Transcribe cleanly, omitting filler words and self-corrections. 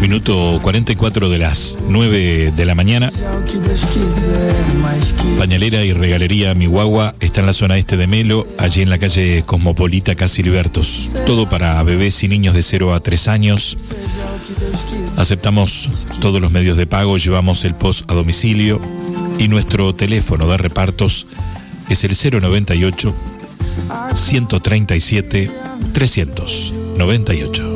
Minuto 44 de las 9 de la mañana. Pañalera y regalería Mi Guagua está en la zona este de Melo, allí en la calle Cosmopolita Casi Libertos. Todo para bebés y niños de 0 a 3 años. Aceptamos todos los medios de pago, llevamos el post a domicilio y nuestro teléfono de repartos es el 098 137 398.